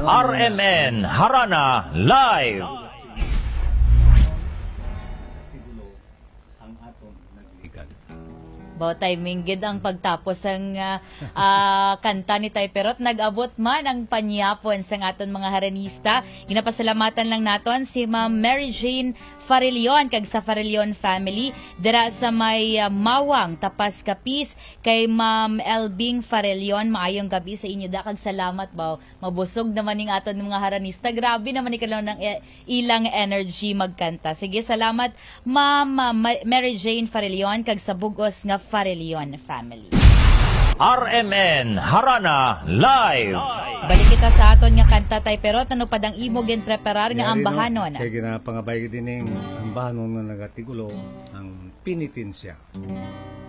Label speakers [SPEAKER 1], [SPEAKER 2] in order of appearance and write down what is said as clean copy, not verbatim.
[SPEAKER 1] RMN Harana Live.
[SPEAKER 2] Bao timing gid ang pagtapos ang kanta ni Tay Perot. Nag-abot man ang panyapon sa aton mga haranista. Ginapasalamatan lang naton si Ma'am Mary Jane Farilion kag sa Farilion family dira sa may Mawang Tapas Kapis kay Ma'am Elbing Farilion. Maayong gabi sa inyo da kag salamat bao. Mabusog naman ning aton mga haranista. Grabe naman ikalaw ng ilang energy magkanta. Sige, salamat Ma'am Mary Jane Farilion kag sa bugos nga Farilion family.
[SPEAKER 1] RMN Harana Live.
[SPEAKER 2] Balik kita sa aton nga kanta Tay Perot. Ano pa dang imo gen preparar nga ambahanon?
[SPEAKER 3] Kaya ginapangabay din ang ambahanon nga nagatigulo ang penitensya.